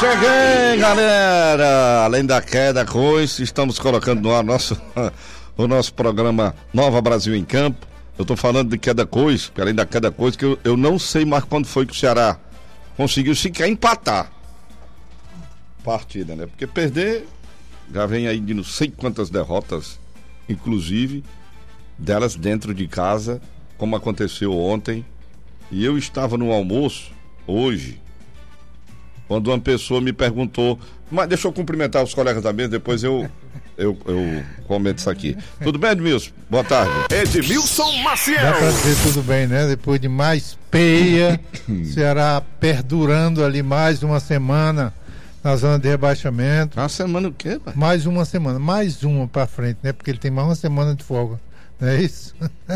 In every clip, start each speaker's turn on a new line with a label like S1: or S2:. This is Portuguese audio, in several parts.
S1: Cheguei, galera! Além da queda, coisa, estamos colocando no ar o nosso programa Nova Brasil em Campo. Eu tô falando de queda coisa, porque além da queda coisa, que eu não sei mais quando foi que o Ceará conseguiu sequer empatar partida, né? Porque perder, já vem aí de não sei quantas derrotas, inclusive delas dentro de casa, como aconteceu ontem. E eu estava no almoço hoje, quando uma pessoa me perguntou, mas deixa eu cumprimentar os colegas da mesa, depois eu comento isso aqui. Tudo bem, Edmilson? Boa tarde.
S2: Edmilson Maciel.
S3: Dá pra dizer tudo bem, né? Depois de mais peia, Ceará perdurando ali mais uma semana na zona de rebaixamento.
S1: Uma semana o quê, pai?
S3: Mais uma semana, mais uma pra frente, né? Porque ele tem mais uma semana de folga, não é isso?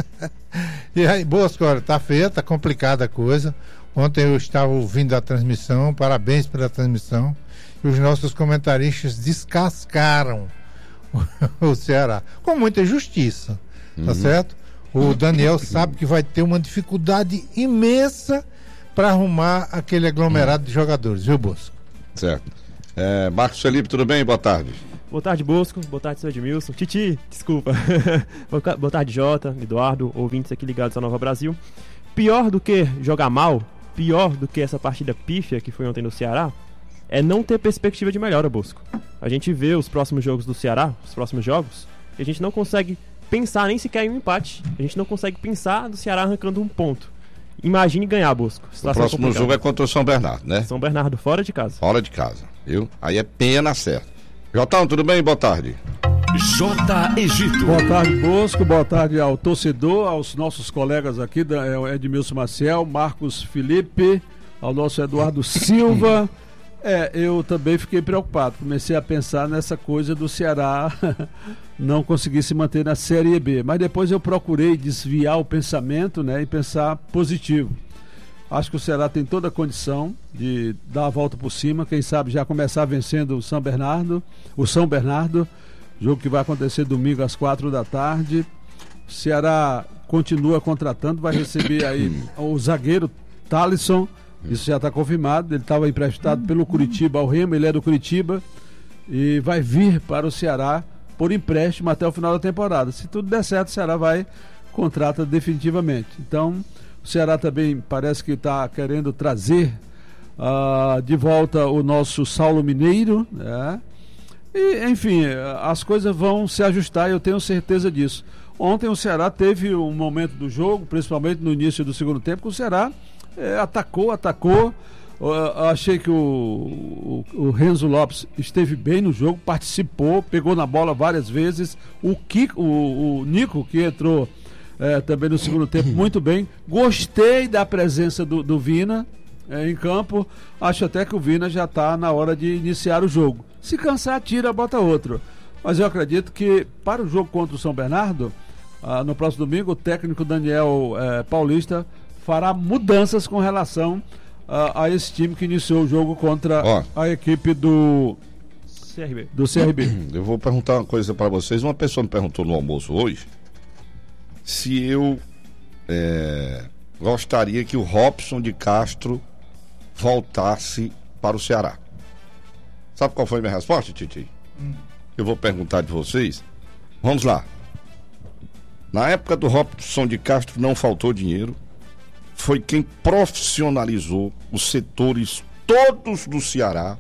S3: E aí, Bosco, olha, tá feia, tá complicada a coisa. Ontem eu estava ouvindo a transmissão, parabéns pela transmissão, e os nossos comentaristas descascaram o Ceará, com muita justiça, tá certo? O Daniel sabe que vai ter uma dificuldade imensa para arrumar aquele aglomerado de jogadores, viu, Bosco?
S1: Certo. Marcos Felipe, tudo bem? Boa tarde.
S4: Boa tarde, Bosco. Boa tarde, seu Edmilson. Titi, desculpa. Boa tarde, Jota, Eduardo, ouvintes aqui ligados ao Nova Brasil. Pior do que jogar mal, pior do que essa partida pífia que foi ontem no Ceará, é não ter perspectiva de melhora, Bosco. A gente vê os próximos jogos do Ceará, os próximos jogos, e a gente não consegue pensar nem sequer em um empate. A gente não consegue pensar do Ceará arrancando um ponto. Imagine ganhar, Bosco.
S1: O próximo jogo é contra o São Bernardo, né?
S4: São Bernardo, fora de casa.
S1: Fora de casa, viu? Aí é pena certa. Jotão, tudo bem? Boa tarde.
S2: J. Egito.
S5: Boa tarde, Bosco. Boa tarde ao torcedor, aos nossos colegas aqui, Edmilson Maciel, Marcos Felipe, ao nosso Eduardo Silva. Eu também fiquei preocupado. Comecei a pensar nessa coisa do Ceará não conseguir se manter na Série B. Mas depois eu procurei desviar o pensamento, né, e pensar positivo. Acho que o Ceará tem toda a condição de dar a volta por cima. Quem sabe já começar vencendo o São Bernardo. Jogo que vai acontecer domingo às 4 da tarde. O Ceará continua contratando, vai receber aí o zagueiro Thalisson. Isso já está confirmado. Ele estava emprestado pelo Curitiba ao Remo, ele é do Curitiba e vai vir para o Ceará por empréstimo até o final da temporada. Se tudo der certo, o Ceará contrata definitivamente. Então, o Ceará também parece que está querendo trazer de volta o nosso Saulo Mineiro, né? E, enfim, as coisas vão se ajustar, eu tenho certeza disso. Ontem o Ceará teve um momento do jogo, principalmente no início do segundo tempo, que o Ceará atacou. Achei que o Renzo Lopes esteve bem no jogo, participou, pegou na bola várias vezes. O Nico, que entrou também no segundo tempo, muito bem. Gostei da presença do Vina em campo. Acho até que o Vina já está na hora de iniciar o jogo. Se cansar, tira, bota outro. Mas eu acredito que para o jogo contra o São Bernardo, no próximo domingo, o técnico Daniel Paulista fará mudanças com relação a esse time que iniciou o jogo contra a equipe do CRB.
S1: Eu vou perguntar uma coisa para vocês. Uma pessoa me perguntou no almoço hoje se eu gostaria que o Robson de Castro voltasse para o Ceará. Sabe qual foi a minha resposta, Titi? Eu vou perguntar de vocês. Vamos lá. Na época do Robson de Castro não faltou dinheiro. Foi quem profissionalizou os setores todos do Ceará.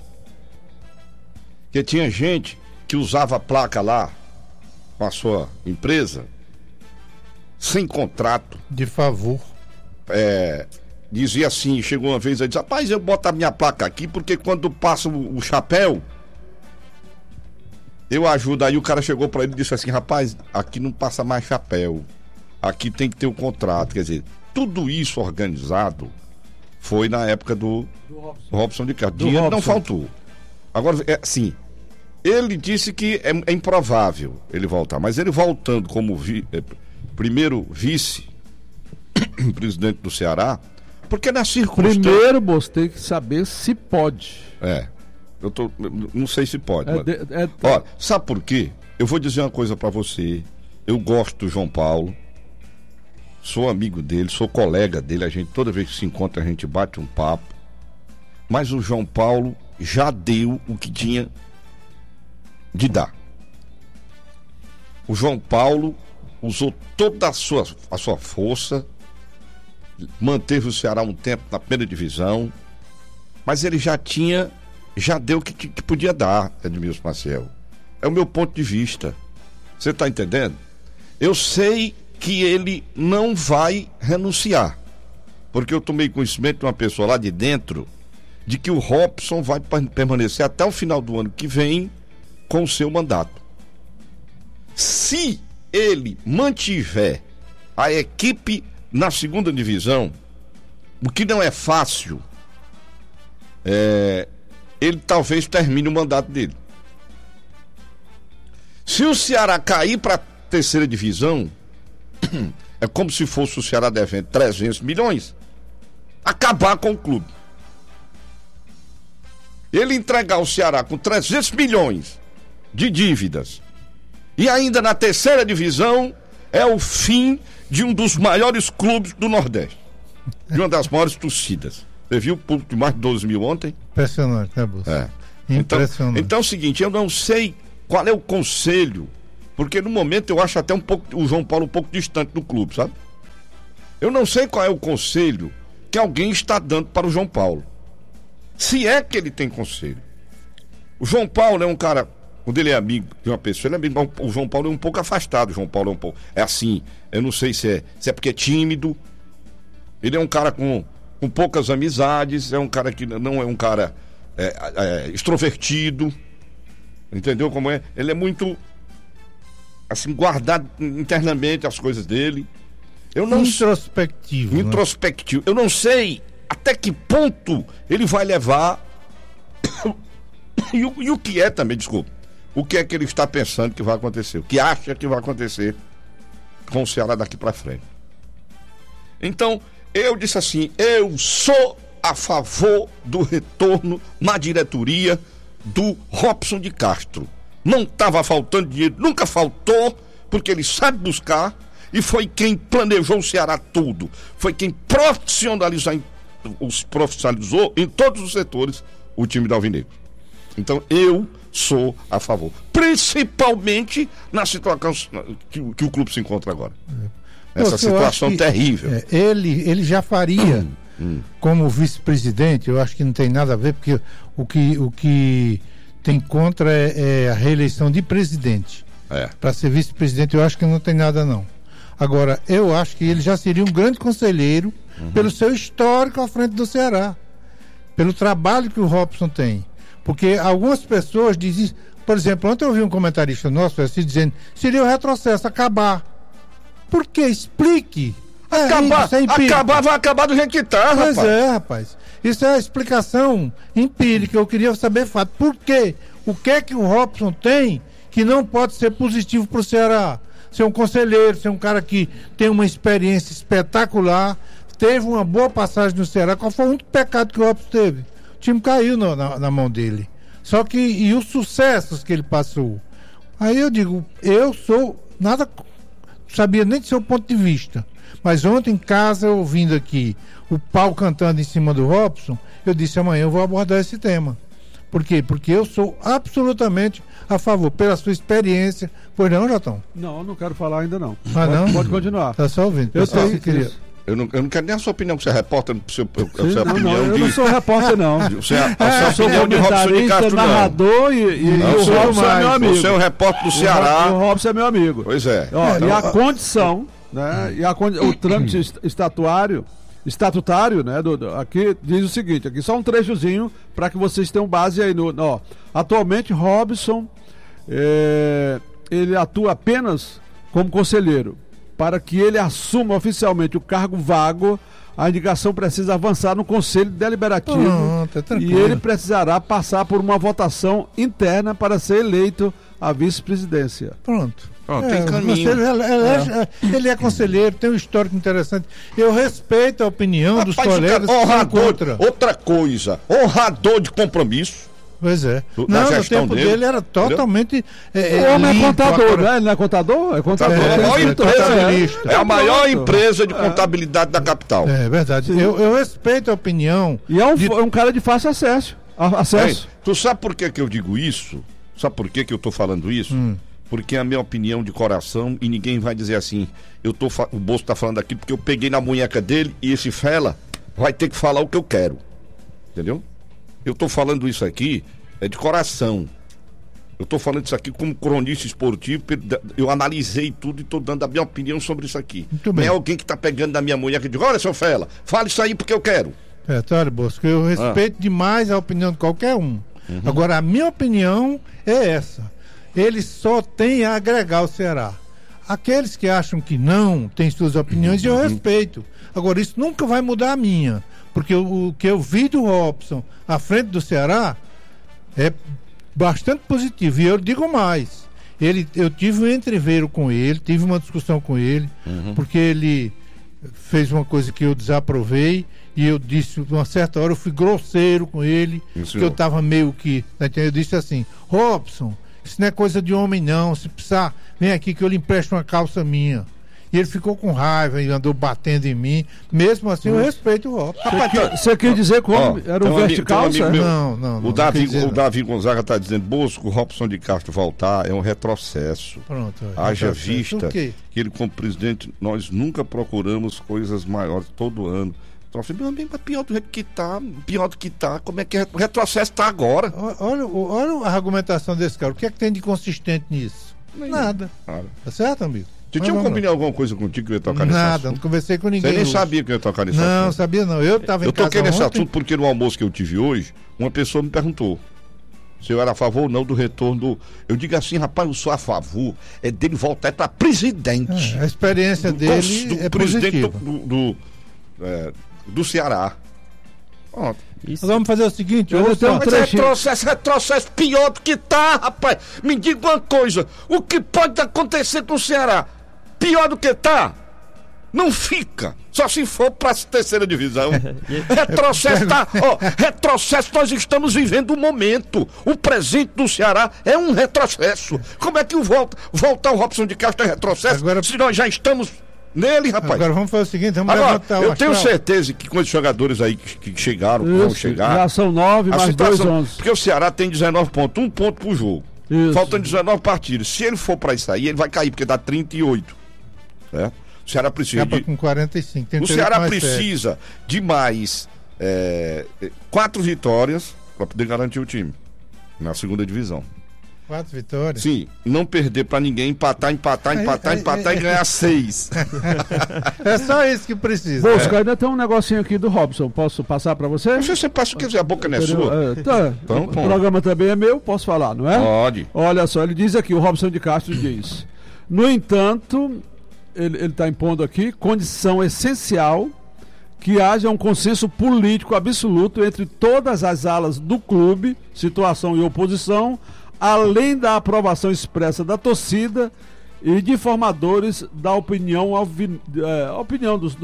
S1: Que tinha gente que usava a placa lá com a sua empresa sem contrato.
S3: De favor.
S1: Dizia assim, chegou uma vez e disse: rapaz, eu boto a minha placa aqui porque quando passa o chapéu eu ajudo. Aí o cara chegou pra ele e disse assim: rapaz, aqui não passa mais chapéu, aqui tem que ter um contrato. Quer dizer, tudo isso organizado foi na época do Robson de Castro. Dinheiro não faltou. Agora, assim, ele disse que é improvável ele voltar, mas ele voltando como primeiro vice-presidente do Ceará, porque na circunstância...
S5: Primeiro, você tem que saber se pode.
S1: Não sei se pode. Ó, sabe por quê? Eu vou dizer uma coisa pra você. Eu gosto do João Paulo, sou amigo dele, sou colega dele, toda vez que se encontra a gente bate um papo. Mas o João Paulo já deu o que tinha de dar. O João Paulo usou toda a sua força, manteve o Ceará um tempo na primeira divisão, mas ele já deu o que podia dar, Edmilson Maciel. É o meu ponto de vista. Você está entendendo? Eu sei que ele não vai renunciar, porque eu tomei conhecimento de uma pessoa lá de dentro de que o Robson vai permanecer até o final do ano que vem com o seu mandato. Se ele mantiver a equipe na segunda divisão, o que não é fácil, ele talvez termine o mandato dele. Se o Ceará cair para a terceira divisão, é como se fosse o Ceará devendo 300 milhões, acabar com o clube. Ele entregar o Ceará com 300 milhões de dívidas e ainda na terceira divisão, é o fim de um dos maiores clubes do Nordeste, de uma das maiores torcidas. Você viu o público de mais de 12 mil ontem?
S3: Impressionante, né, Bolsa? Impressionante.
S1: Então é o seguinte, eu não sei qual é o conselho, porque no momento eu acho até o João Paulo um pouco distante do clube, sabe? Eu não sei qual é o conselho que alguém está dando para o João Paulo. Se é que ele tem conselho. O João Paulo é um cara, quando ele é amigo de uma pessoa, ele é amigo, o João Paulo é um pouco afastado, o João Paulo é um pouco, é assim, eu não sei se é porque é tímido, ele é um cara com poucas amizades, é um cara que não é um cara extrovertido, entendeu como é? Ele é muito, assim, guardado internamente as coisas dele. Eu não
S3: introspectivo.
S1: Introspectivo. Eu não sei até que ponto ele vai levar e o que é também, desculpa, o que é que ele está pensando que vai acontecer, o que acha que vai acontecer com o Ceará daqui para frente. Então, eu disse assim, eu sou a favor do retorno na diretoria do Robson de Castro. Não estava faltando dinheiro, nunca faltou, porque ele sabe buscar e foi quem planejou o Ceará tudo, foi quem profissionalizou em todos os setores o time do Alvinegro. Então eu sou a favor, principalmente na situação que o clube se encontra agora. Essa situação terrível.
S3: Ele já faria como vice-presidente, eu acho que não tem nada a ver, porque o que tem contra é a reeleição de presidente. Para ser vice-presidente eu acho que não tem nada não. Agora, eu acho que ele já seria um grande conselheiro pelo seu histórico à frente do Ceará, pelo trabalho que o Robson tem. Porque algumas pessoas dizem, por exemplo, ontem eu ouvi um comentarista nosso assim, dizendo, seria o retrocesso, acabar. Por quê? Explique.
S1: Vai acabar do jeito que tá, rapaz.
S3: Pois é, rapaz. Isso é a explicação empírica, eu queria saber fato. Por quê? O que é que o Robson tem que não pode ser positivo para o Ceará? Ser um conselheiro, ser um cara que tem uma experiência espetacular, teve uma boa passagem no Ceará. Qual foi o único pecado que o Robson teve? O time caiu na mão dele. Só que, e os sucessos que ele passou? Aí eu digo, eu sou, nada, sabia nem do seu ponto de vista, mas ontem em casa, ouvindo aqui o pau cantando em cima do Robson, eu disse, amanhã eu vou abordar esse tema. Por quê? Porque eu sou absolutamente a favor, pela sua experiência. Pois não, Jotão?
S5: Não, não quero falar ainda não.
S3: Pode
S5: continuar.
S3: Tá só ouvindo.
S5: Eu sei, queria.
S1: Eu não quero nem a sua opinião, você é repórter,
S5: eu não sou repórter, não.
S1: Você é a opinião de Robson de Castro,
S5: narrador e o Robson é meu amigo.
S1: Você é o repórter do Ceará.
S5: O Robson é meu amigo.
S1: Pois é.
S5: E a condição, né? O trâmite estatutário, né? Aqui diz o seguinte, aqui só um trechozinho para que vocês tenham base aí atualmente Robson ele atua apenas como conselheiro. Para que ele assuma oficialmente o cargo vago, a indicação precisa avançar no Conselho Deliberativo e ele precisará passar por uma votação interna para ser eleito à vice-presidência.
S3: Pronto.
S1: Tem caminho.
S3: Ele é conselheiro, tem um histórico interessante. Eu respeito a opinião dos colegas.
S1: Outra coisa, honrador de compromisso.
S3: Pois é. No tempo dele era totalmente.
S5: O homem é contador, né? Ele não é contador? É contador.
S1: É a maior empresa de contabilidade da capital.
S3: É verdade. Eu respeito a opinião.
S5: E é um cara de fácil acesso. acesso.
S1: Tu sabe por que eu digo isso? Sabe por que eu tô falando isso? Porque é a minha opinião de coração e ninguém vai dizer assim, o Bolso tá falando aqui porque eu peguei na munheca dele e esse fela vai ter que falar o que eu quero. Entendeu? Eu tô falando isso aqui de coração. Eu tô falando isso aqui como cronista esportivo, eu analisei tudo e tô dando a minha opinião sobre isso aqui.
S3: Muito bem.
S1: Não é alguém que tá pegando na minha munheca e diz, olha, seu fela, fala isso aí porque eu quero.
S3: Olha, Bosco, eu respeito demais a opinião de qualquer um. Agora, a minha opinião é essa. Ele só tem a agregar ao Ceará. Aqueles que acham que não, têm suas opiniões, eu respeito. Agora, isso nunca vai mudar a minha. Porque o que eu vi do Robson à frente do Ceará é bastante positivo. E eu digo mais. Eu tive um entreveiro com ele, tive uma discussão com ele, porque ele fez uma coisa que eu desaprovei. E eu disse, uma certa hora, eu fui grosseiro com ele, porque eu estava meio que... Eu disse assim, Robson, isso não é coisa de homem não, se precisar, vem aqui que eu lhe empresto uma calça minha. E ele ficou com raiva e andou batendo em mim. Mesmo assim, eu respeito o Robson.
S5: Você quer dizer que o homem era um vertical?
S3: Não.
S1: O Davi Gonzaga está dizendo, Bosco, o Robson de Castro voltar é um retrocesso.
S3: Pronto.
S1: Haja vista que ele, como presidente, nós nunca procuramos coisas maiores todo ano. Então, assim, meu amigo, mas pior do que tá, como é que o retrocesso está agora?
S3: Olha a argumentação desse cara. O que é que tem de consistente nisso? Nada. Tá certo, amigo?
S1: Você tinha combinado alguma coisa contigo que eu ia tocar nesse assunto?
S3: Nada, não conversei com ninguém.
S1: Você nem sabia que eu ia tocar nesse assunto?
S3: Não, sabia não. Eu estava em casa
S1: toquei nesse
S3: ontem.
S1: assunto porque no almoço que eu tive hoje, uma pessoa me perguntou se eu era a favor ou não do retorno do... Eu digo assim, rapaz, eu sou a favor dele voltar para presidente.
S3: A experiência dele é
S1: presidente
S3: positiva.
S1: do Ceará.
S3: Pronto. Nós vamos fazer o seguinte,
S1: retrocesso pior do que tá, rapaz. Me diga uma coisa, o que pode acontecer com o Ceará? Pior do que tá? Não fica, só se for para a terceira divisão. Retrocesso, nós estamos vivendo um momento. O presente do Ceará é um retrocesso. Como é que voltar o Robson de Castro é retrocesso se nós já estamos nele, rapaz?
S3: Agora vamos fazer o seguinte, vamos levantar o
S1: eu tenho certeza que com os jogadores aí que chegaram, vão chegar...
S5: Já são 9 mais 2, 11.
S1: Porque o Ceará tem 19 pontos, 1 ponto por jogo.
S5: Isso.
S1: Faltam 19 partidas. Se ele for para isso aí, ele vai cair, porque dá 38. Certo? O Ceará precisa
S3: com 45.
S1: O Ceará precisa de mais 4 vitórias para poder garantir o time na segunda divisão.
S3: 4 vitórias?
S1: Sim, não perder pra ninguém, empatar e ganhar 6.
S3: É só isso que precisa.
S5: Bosco, ainda tem um negocinho aqui do Robson, posso passar pra você?
S1: Você passa o que quiser, a boca não é sua.
S5: Tá. Então, o programa também é meu, posso falar, não é?
S1: Pode.
S5: Olha só, ele diz aqui, o Robson de Castro diz, no entanto, ele está impondo aqui, condição essencial que haja um consenso político absoluto entre todas as alas do clube, situação e oposição, além da aprovação expressa da torcida e de formadores da opinião opinião de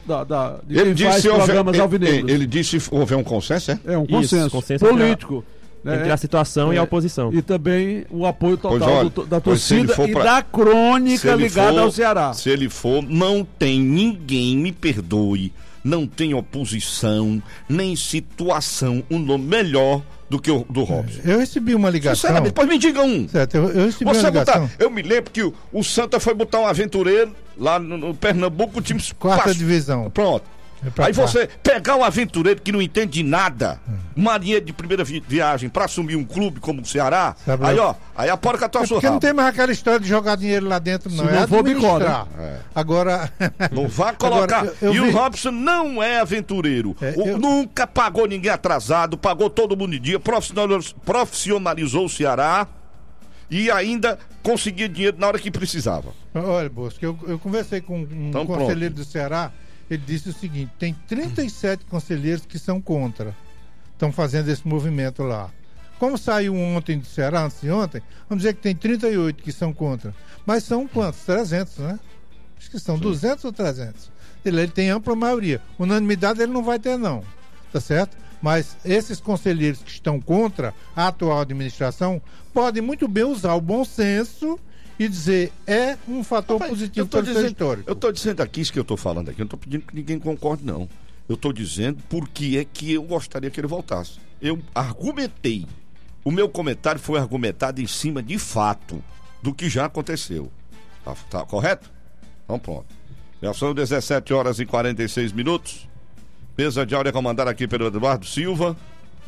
S5: quem faz programas alvinegros.
S1: Ele disse se houver um consenso, é?
S5: É um consenso,
S4: consenso
S5: político.
S4: Entre a situação e a oposição.
S5: E também o apoio total da torcida e da crônica ligada ao Ceará.
S1: Se ele for, não tem ninguém, me perdoe, não tem oposição, nem situação, um nome melhor do que o do Robson.
S3: Eu recebi uma ligação.
S1: Sinceramente, depois me diga um.
S3: Certo, eu recebi uma ligação.
S1: Eu me lembro que o Santa foi botar um aventureiro lá no Pernambuco, o time...
S3: Quarta divisão.
S1: Pronto. Aí você pegar um aventureiro que não entende de nada, um marinheiro de primeira viagem pra assumir um clube como o Ceará, aí a porca tua sua.
S3: Porque não tem mais aquela história de jogar dinheiro lá dentro, não.
S5: Se não for administrar.
S3: Agora.
S1: Não vá colocar. O Robson não é aventureiro. Nunca pagou ninguém atrasado, pagou todo mundo em dia, profissionalizou o Ceará e ainda conseguia dinheiro na hora que precisava.
S3: Olha, Bosco, eu conversei com um conselheiro do Ceará. Ele disse o seguinte: tem 37 conselheiros que são contra, estão fazendo esse movimento lá. Como saiu ontem do Ceará, antes de ontem, vamos dizer que tem 38 que são contra. Mas são quantos? 300, né? Acho que são 200 ou 300. Ele tem ampla maioria. Unanimidade ele não vai ter, não. Tá certo? Mas esses conselheiros que estão contra a atual administração podem muito bem usar o bom senso e dizer, é um fator positivo para o seu histórico.
S1: Eu estou dizendo aqui isso que eu estou falando aqui, eu não estou pedindo que ninguém concorde, não. Eu estou dizendo por que é que eu gostaria que ele voltasse. Eu argumentei. O meu comentário foi argumentado em cima de fato do que já aconteceu. Tá correto? Então pronto. Já são 17 horas e 46 minutos. Mesa de áudio comandada aqui pelo Eduardo Silva.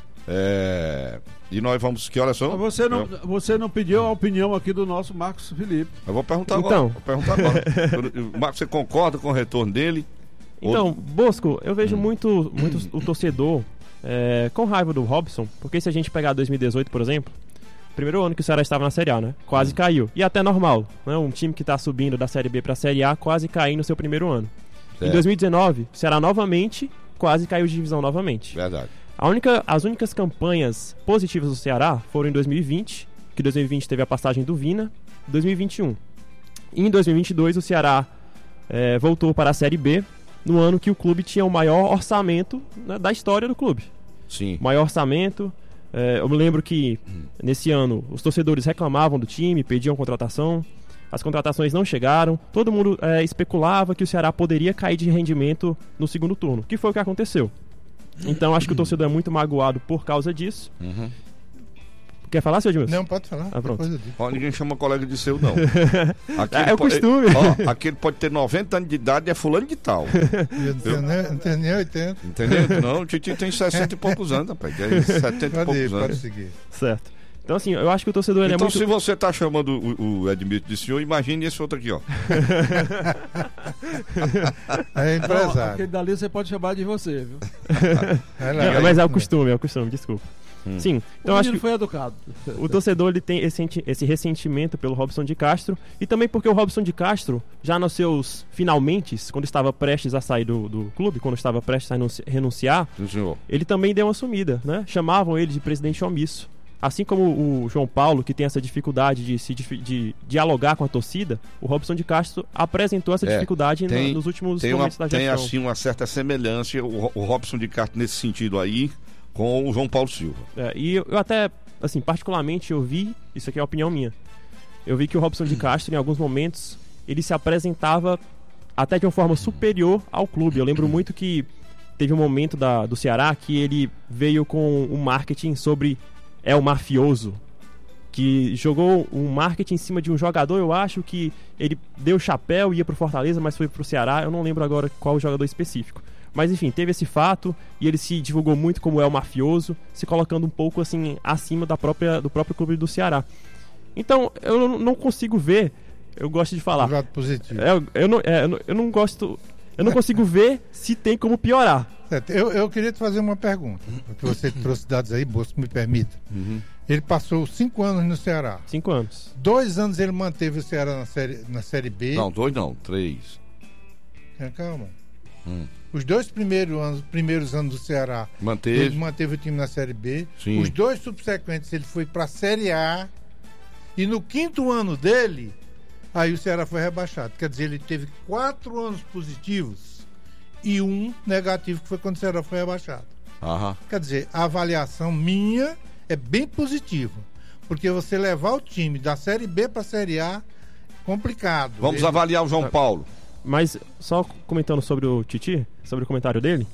S1: E nós vamos... Que horas são?
S5: Você não pediu a opinião aqui do nosso Marcos Felipe.
S1: Eu vou perguntar
S4: então.
S1: agora. Marcos, você concorda com o retorno dele?
S4: Então, Bosco, eu vejo muito o torcedor com raiva do Robson, porque se a gente pegar 2018, por exemplo, primeiro ano que o Ceará estava na Série A, né? Quase caiu. E até normal, né? Um time que está subindo da Série B para a Série A quase caiu no seu primeiro ano. Certo. Em 2019, o Ceará novamente quase caiu de divisão novamente.
S1: Verdade.
S4: As únicas campanhas positivas do Ceará foram em 2020, que 2020 teve a passagem do Vina, 2021. E em 2022 o Ceará voltou para a Série B, no ano que o clube tinha o maior orçamento, né, da história do clube.
S1: Sim.
S4: Maior orçamento. Eu me lembro que nesse ano os torcedores reclamavam do time, pediam contratação. As contratações não chegaram. Todo mundo especulava que o Ceará poderia cair de rendimento no segundo turno, que foi o que aconteceu. Então acho que o torcedor é muito magoado por causa disso. Quer falar, seu Edmilson?
S3: Não, pode falar.
S4: Pronto.
S1: Ninguém chama colega de seu, não.
S4: É o costume.
S1: Aquele pode ter 90 anos de idade e é fulano de tal.
S3: Eu não tenho nem 80.
S1: Entendeu? Não, o Titi tem 60 e poucos anos, rapaz. 70 e poucos anos.
S3: Pode seguir.
S4: Certo. Então, assim, eu acho que o torcedor ele é muito...
S1: Então, se você tá chamando o Edmilson de senhor, imagine esse outro aqui, ó.
S3: É empresário.
S5: Não, aquele dali você pode chamar de você, viu?
S4: Mas é o costume, desculpa. Sim, então
S5: o
S4: acho que
S5: foi educado.
S4: O torcedor ele tem esse ressentimento pelo Robson de Castro, e também porque o Robson de Castro, já nos seus finalmente, quando estava prestes a sair do clube, quando estava prestes a renunciar, ele também deu uma sumida, né? Chamavam ele de presidente omisso. Assim como o João Paulo, que tem essa dificuldade de dialogar com a torcida, o Robson de Castro apresentou essa dificuldade nos últimos momentos da gestão.
S1: Tem assim uma certa semelhança o Robson de Castro nesse sentido aí com o João Paulo Silva.
S4: E eu até, assim, particularmente eu vi, isso aqui é a opinião minha, eu vi que o Robson de Castro, em alguns momentos, ele se apresentava até de uma forma superior ao clube. Eu lembro muito que teve um momento do Ceará que ele veio com um marketing sobre o mafioso, que jogou um marketing em cima de um jogador. Eu acho que ele deu chapéu, ia pro Fortaleza, mas foi pro Ceará. Eu não lembro agora qual o jogador específico. Mas enfim, teve esse fato e ele se divulgou muito como o mafioso, se colocando um pouco assim acima do próprio clube do Ceará. Então, eu não consigo ver, eu gosto de falar.
S3: Lado positivo.
S4: Eu não gosto, eu não consigo ver se tem como piorar.
S3: Certo. Eu queria te fazer uma pergunta, porque você trouxe dados aí, Bosco, me permita. Ele passou 5 anos no Ceará.
S4: 5 anos.
S3: 2 anos ele manteve o Ceará na série B.
S1: Não, 2 não, 3.
S3: Calma. Os 2 primeiros anos do Ceará, ele manteve o time na Série B.
S1: Sim.
S3: Os 2 subsequentes ele foi para a Série A. E no 5º ano dele, aí o Ceará foi rebaixado. Quer dizer, ele teve 4 anos positivos e 1 negativo, que foi quando o Ceará foi rebaixado. Quer dizer, a avaliação minha é bem positiva. Porque você levar o time da Série B para a Série A é complicado.
S1: Vamos avaliar o João Paulo.
S4: Mas só comentando sobre o Titi, sobre o comentário dele,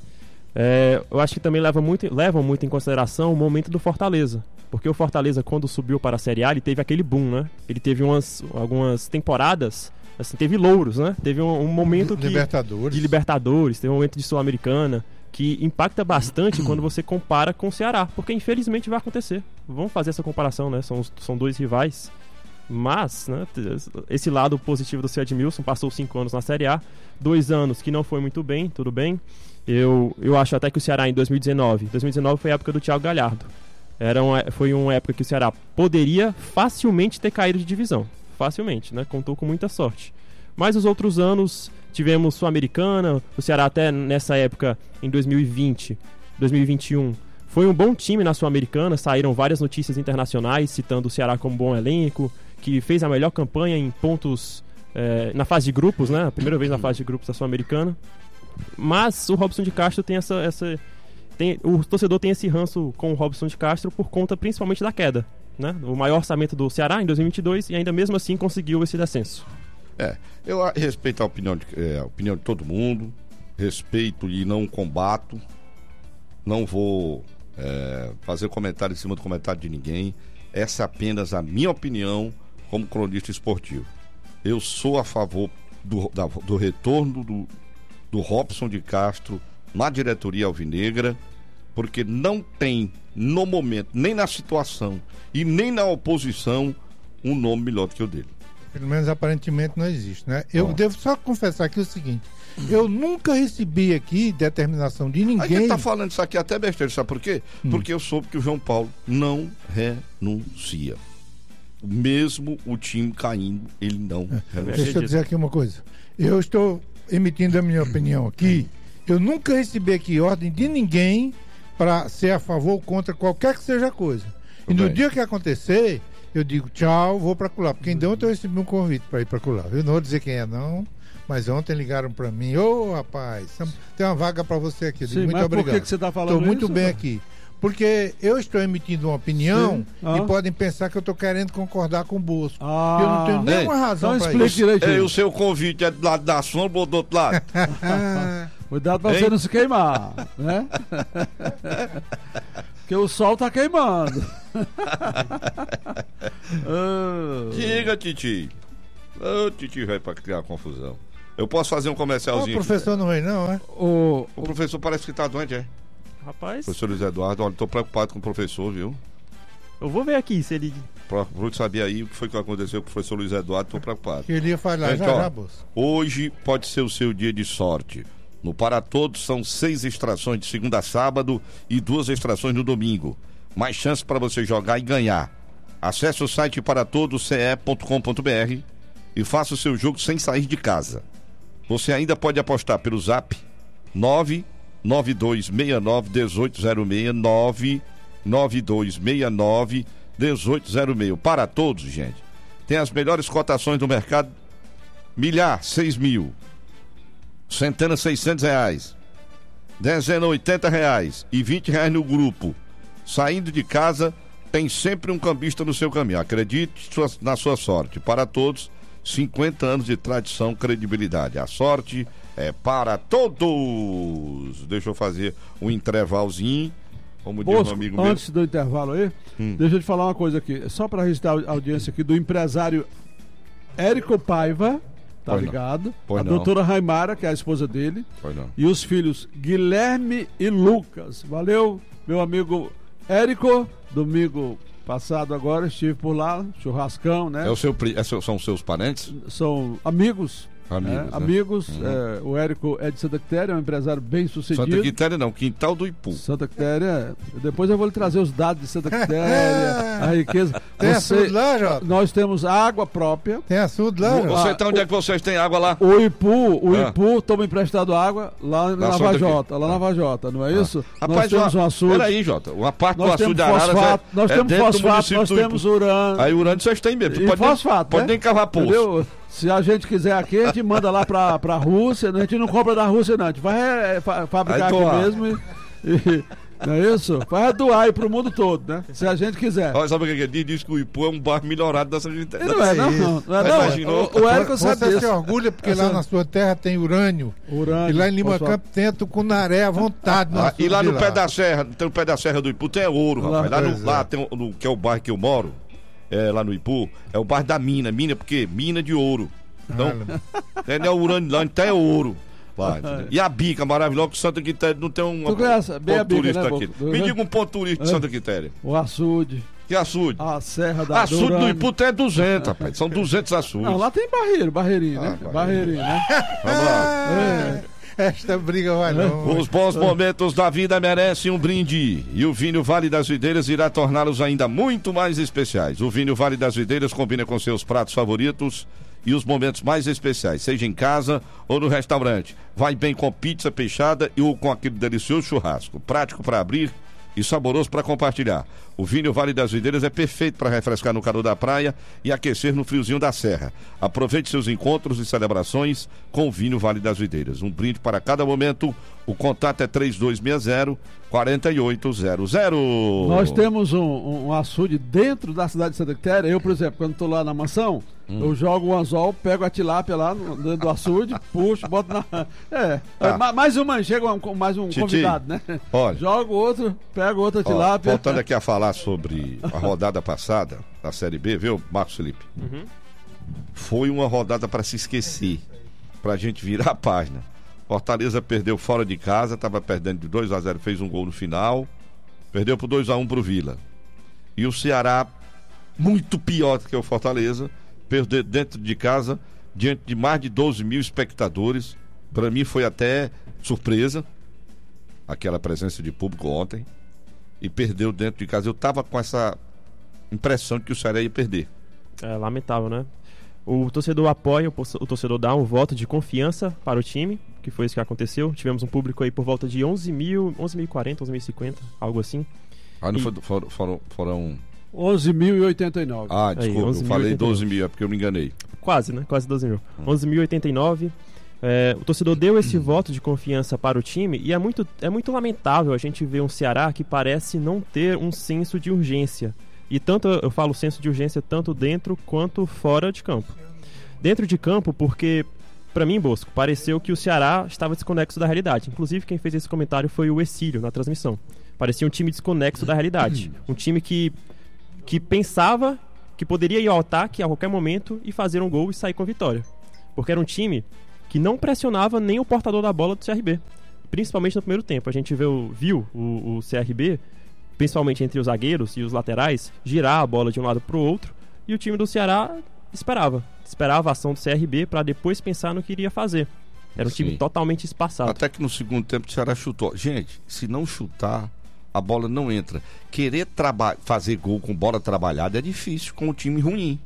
S4: eu acho que também levam muito em consideração o momento do Fortaleza. Porque o Fortaleza, quando subiu para a Série A, ele teve aquele boom, né? Ele teve algumas temporadas, assim, teve louros, né? Teve um momento de Libertadores, teve um momento de Sul-Americana, que impacta bastante quando você compara com o Ceará. Porque infelizmente vai acontecer. Vamos fazer essa comparação, né? São 2 rivais. Mas, né, esse lado positivo do seu Edmilson, passou 5 anos na Série A, 2 anos que não foi muito bem, tudo bem. Eu acho até que o Ceará em 2019 foi a época do Thiago Galhardo. Foi uma época que o Ceará poderia facilmente ter caído de divisão. Facilmente, né? Contou com muita sorte. Mas os outros anos, tivemos Sul-Americana, o Ceará até nessa época, em 2020, 2021... foi um bom time na Sul-Americana, saíram várias notícias internacionais citando o Ceará como bom elenco, que fez a melhor campanha em pontos na fase de grupos, né? A primeira vez na fase de grupos da Sul-Americana. Mas o Robson de Castro tem o torcedor tem esse ranço com o Robson de Castro por conta principalmente da queda, né? O maior orçamento do Ceará em 2022 e ainda mesmo assim conseguiu esse descenso.
S1: Eu respeito a opinião de todo mundo. respeito e não combato. Não vou fazer comentário em cima do comentário de ninguém. Essa é apenas a minha opinião como cronista esportivo. Eu sou a favor do retorno do Robson de Castro na diretoria alvinegra, porque não tem, no momento, nem na situação e nem na oposição, um nome melhor do que o dele.
S3: Pelo menos aparentemente não existe, né? Eu devo só confessar aqui o seguinte: eu nunca recebi aqui determinação de ninguém.
S1: A gente tá falando isso aqui até besteira, sabe por quê? Porque eu soube que o João Paulo não renuncia. Mesmo o time caindo, ele não renuncia.
S3: Deixa eu dizer aqui uma coisa. Eu estou emitindo a minha opinião aqui. Eu nunca recebi aqui ordem de ninguém para ser a favor ou contra qualquer que seja a coisa. E no dia que acontecer, eu digo tchau, vou para Colar. Porque ainda ontem eu recebi um convite para ir para Colar. Eu não vou dizer quem é, não. Mas ontem ligaram para mim: ô rapaz, tem uma vaga para você aqui. Eu digo, muito obrigado.
S5: Por que você está falando
S3: isso? Estou muito
S5: isso,
S3: bem aqui. Porque eu estou emitindo uma opinião e podem pensar que eu estou querendo concordar com o Bosco. Eu não tenho nenhuma razão para isso.
S1: O seu convite é do lado da sombra ou do outro lado?
S5: Cuidado para você não se queimar, né? Porque o sol tá queimando.
S1: Diga, Titi. Ô, Titi vai para criar confusão. Eu posso fazer um comercialzinho?
S3: O professor não vem, não, é?
S1: O professor parece que tá doente, é?
S4: Rapaz.
S1: Professor Luiz Eduardo, olha, tô preocupado com o professor, viu?
S4: Eu vou ver aqui se ele.
S1: Procure saber aí o que foi que aconteceu com o professor Luiz Eduardo, tô preocupado.
S3: Ele ia falar já, Bosco.
S1: Hoje pode ser o seu dia de sorte. No Para Todos são 6 extrações de segunda a sábado e 2 extrações no domingo. Mais chance para você jogar e ganhar. Acesse o site paratodos.ce.com.br e faça o seu jogo sem sair de casa. Você ainda pode apostar pelo Zap 992691806, 992691806. Para Todos, gente, tem as melhores cotações do mercado. Milhar, 6 mil. Centena, R$600. Dezena, R$80. E R$20 no grupo. Saindo de casa, tem sempre um cambista no seu caminho. Acredite na sua sorte. Para Todos, 50 anos de tradição, credibilidade. A sorte é para todos. Deixa eu fazer um intervalozinho. Como diz um amigo meu.
S5: Antes do intervalo aí, deixa eu te falar uma coisa aqui. Só para registrar a audiência aqui do empresário Érico Paiva, tá ligado? A doutora Raimara, que é a esposa dele. E os filhos Guilherme e Lucas. Valeu, meu amigo Érico. Domingo passado agora estive por lá, churrascão, né?
S1: São seus parentes?
S5: São amigos. Amigos, o Érico é de Santa Quitéria, é um empresário bem sucedido.
S1: Santa Quitéria não, Quintal do Ipu.
S5: Santa Quitéria, depois eu vou lhe trazer os dados de Santa Quitéria, a riqueza.
S3: Tem açude lá, Jota?
S5: Nós temos água própria.
S3: Tem açude lá, Jota?
S1: Onde é que vocês têm água lá?
S5: O Ipu toma emprestado água lá na Vajota, na Vajota, não é isso?
S1: Rapaz,
S5: nós temos um açude.
S1: Peraí, Jota, uma parte do
S5: nós
S1: açude
S5: temos
S1: de Araras
S5: nós temos fosfato, nós temos urânio.
S1: Aí urânio vocês têm mesmo.
S5: E fosfato,
S1: pode nem cavar poço.
S5: Entendeu? Se a gente quiser aqui, a gente manda lá pra Rússia, a gente não compra da Rússia não, a gente vai fabricar aqui mesmo e não é isso? Vai doar aí pro mundo todo, né? Se a gente quiser.
S1: Olha, sabe o que é? Diz que o Ipu é um bairro melhorado da Santa Quitéria.
S5: Não é, não.
S1: Imaginou?
S5: O Érico sabe
S3: disso. Você se orgulha porque lá na sua terra tem urânio. E lá em Lima Campo tem tucunaré à vontade.
S1: E lá no pé da serra, tem o pé da serra do Ipu, tem ouro, rapaz. Lá tem que é o bairro que eu moro. Lá no Ipu, é o bairro da mina porque mina de ouro. Então, não é urânio lá, então é ouro. E a bica maravilhosa que Santa Quitéria não tem um ponto turístico aqui. Me diga um ponto turístico de Santa Quitéria.
S5: O açude.
S1: Que açude?
S5: A serra da
S1: açude do Ipu é 200, rapaz. São 200 açudes.
S5: Não, lá tem barreirinho, né? Barreirinho, né?
S1: Vamos lá.
S3: Esta briga vai longe.
S1: Os bons momentos da vida merecem um brinde. E o vinho Vale das Videiras irá torná-los ainda muito mais especiais. O vinho Vale das Videiras combina com seus pratos favoritos e os momentos mais especiais, seja em casa ou no restaurante. Vai bem com pizza peixada ou com aquele delicioso churrasco. Prático para abrir e saboroso para compartilhar. O vinho Vale das Videiras é perfeito para refrescar no calor da praia e aquecer no friozinho da serra. Aproveite seus encontros e celebrações com o vinho Vale das Videiras. Um brinde para cada momento. O contato é 3260-4800.
S5: Nós temos um açude dentro da cidade de Santa Quitéria. Eu, por exemplo, quando estou lá na mansão, eu jogo um anzol, pego a tilápia lá dentro do açude, puxo, boto na... mais uma, chega mais um convidado, né?
S1: Olha,
S5: jogo outro, pego outra tilápia.
S1: Voltando aqui a falar sobre a rodada passada da Série B, viu, Marcos Felipe? Foi uma rodada para se esquecer, para a gente virar a página. Fortaleza perdeu fora de casa, estava perdendo de 2-0, fez um gol no final, perdeu por 2-1 pro Vila. E o Ceará, muito pior do que o Fortaleza, perdeu dentro de casa, diante de mais de 12 mil espectadores. Para mim foi até surpresa aquela presença de público ontem, e perdeu dentro de casa. Eu estava com essa impressão de que o Ceará ia perder.
S4: É lamentável, né? O torcedor apoia, o torcedor dá um voto de confiança para o time, que foi isso que aconteceu. Tivemos um público aí por volta de 11.040, 11.050, algo assim.
S1: Não foram
S5: 11.089.
S1: Ah, desculpa,
S4: aí,
S1: eu falei 12 mil, é porque eu me enganei.
S4: Quase, né? Quase 12 mil. 11.089. O torcedor deu esse voto de confiança para o time e é muito lamentável a gente ver um Ceará que parece não ter um senso de urgência. E tanto eu falo senso de urgência tanto dentro quanto fora de campo. Dentro de campo, porque, para mim, Bosco, pareceu que o Ceará estava desconexo da realidade. Inclusive, quem fez esse comentário foi o Exílio na transmissão. Parecia um time desconexo da realidade. Um time que pensava que poderia ir ao ataque a qualquer momento e fazer um gol e sair com a vitória. Porque era um time que não pressionava nem o portador da bola do CRB. Principalmente no primeiro tempo. A gente viu o CRB, principalmente entre os zagueiros e os laterais, girar a bola de um lado para o outro, e o time do Ceará esperava a ação do CRB para depois pensar no que iria fazer. Era um time totalmente espaçado.
S1: Até que no segundo tempo o Ceará chutou. Gente, se não chutar, a bola não entra. Querer fazer gol com bola trabalhada é difícil com um time ruim.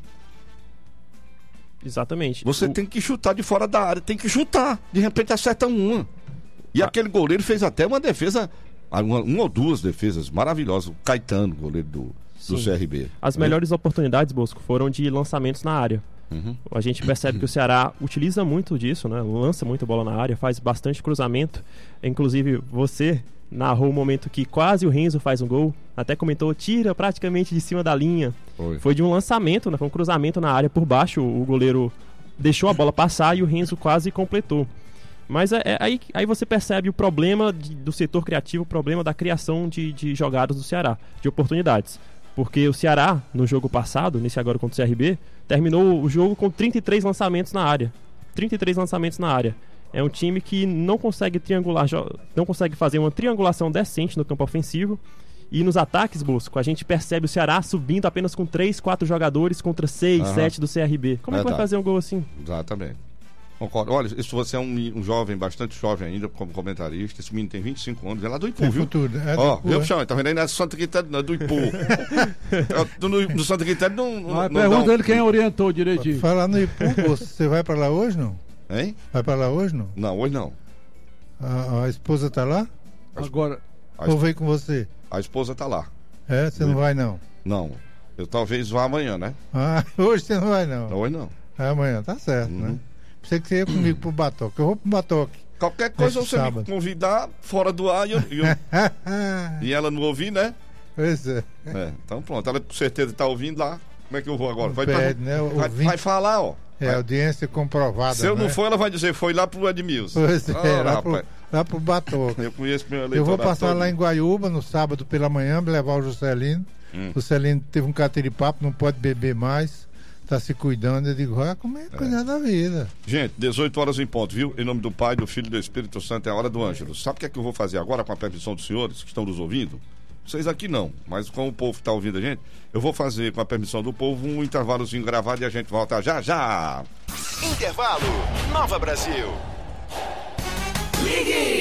S4: Exatamente.
S1: Você tem que chutar de fora da área, tem que chutar. De repente acerta uma. E aquele goleiro fez até uma defesa, uma ou duas defesas maravilhosas. O Caetano, goleiro do CRB.
S4: As melhores oportunidades, Bosco, foram de lançamentos na área. A gente percebe que o Ceará utiliza muito disso, né? Lança muito bola na área, faz bastante cruzamento. Inclusive, você narrou o momento que quase o Renzo faz um gol. Até comentou, tira praticamente de cima da linha. Foi de um lançamento, né? Foi um cruzamento na área por baixo. O goleiro deixou a bola passar e o Renzo quase completou. Mas aí você percebe o problema do setor criativo, o problema da criação de jogadas do Ceará, de oportunidades. Porque o Ceará, no jogo passado, nesse agora contra o CRB, terminou o jogo com 33 lançamentos na área. 33 lançamentos na área. É um time que não consegue não consegue fazer uma triangulação decente no campo ofensivo. E nos ataques, Bosco, a gente percebe o Ceará subindo apenas com 3, 4 jogadores contra 6, 7 do CRB. Como é que vai fazer um gol assim?
S1: Exatamente. Concordo. Olha, se você é um jovem, bastante jovem ainda, como comentarista, esse menino tem 25 anos, é lá do Ipu, viu? Viu, Chão? Tá vendo aí na Santa Quitéria, do Ipu. No Santa Quitéria não
S5: pergunta ele quem orientou direitinho.
S3: Falar no Ipu, você vai pra lá hoje, não?
S1: Hein?
S3: Vai pra lá hoje, não?
S1: Não, hoje não.
S3: A esposa tá lá?
S5: Agora.
S3: Ou veio com você?
S1: A esposa tá lá.
S3: É? Você não vai, não?
S1: Não. Eu talvez vá amanhã, né?
S3: Hoje você não vai, não?
S1: Hoje não.
S3: Amanhã, tá certo, né? Pensei que você ia comigo pro Batoque. Eu vou pro Batoque.
S1: Qualquer coisa você me convidar fora do ar e ela não ouvir, né?
S3: Pois é.
S1: Então pronto, ela com certeza tá ouvindo lá. Como é que eu vou agora?
S3: Vai
S1: falar, ó.
S3: Audiência comprovada.
S1: Se eu não for, ela vai dizer, foi lá pro Edmilson.
S3: Pois lá pro Batoque.
S1: Eu conheço meu eleitorado.
S3: Eu vou passar lá em Guaiúba no sábado pela manhã, me levar o Juscelino. O Juscelino teve um catiripapo, não pode beber mais. Tá se cuidando, eu digo, como é cuidar da vida.
S1: Gente, 18 horas em ponto, viu? Em nome do Pai, do Filho e do Espírito Santo, é a hora do Ângelo. Sabe o que é que eu vou fazer agora com a permissão dos senhores que estão nos ouvindo? Vocês aqui não, mas como o povo está ouvindo a gente, eu vou fazer, com a permissão do povo, um intervalozinho gravado e a gente volta já!
S2: Intervalo, Nova Brasil. Ligue!